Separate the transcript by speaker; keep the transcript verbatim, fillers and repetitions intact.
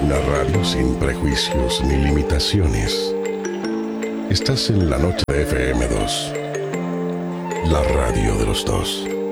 Speaker 1: Una radio sin prejuicios ni limitaciones. Estás en la noche de F M dos. La radio de los dos.